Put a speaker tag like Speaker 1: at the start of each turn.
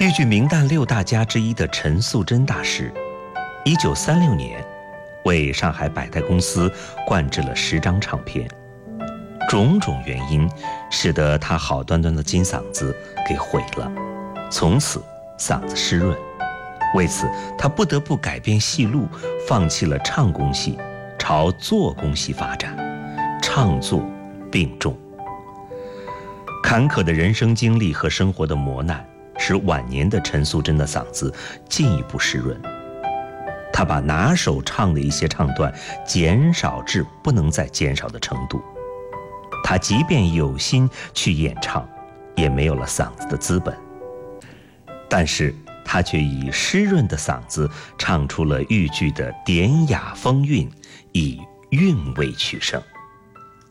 Speaker 1: 豫剧名旦六大家之一的陈素贞大师，1936年为上海百代公司灌制了10张唱片，种种原因使得他好端端的金嗓子给毁了，从此嗓子湿润。为此，他不得不改变戏路，放弃了唱功戏，朝做功戏发展，唱作并重。坎坷的人生经历和生活的磨难，使晚年的陈素贞的嗓子进一步湿润。他把拿手唱的一些唱段减少至不能再减少的程度。他即便有心去演唱，也没有了嗓子的资本。但是他却以湿润的嗓子唱出了豫剧的典雅风韵，以韵味取胜。